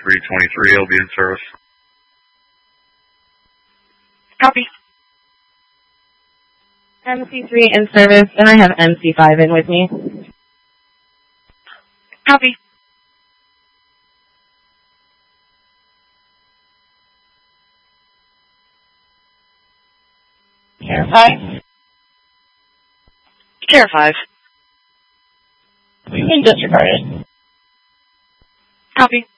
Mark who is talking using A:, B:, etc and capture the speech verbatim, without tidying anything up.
A: three twenty-three will be in service.
B: Copy.
C: M C three in service, and I have M C five in with me.
B: Copy.
C: Care five.
B: Care five.
C: We've been disregarded.
B: Copy.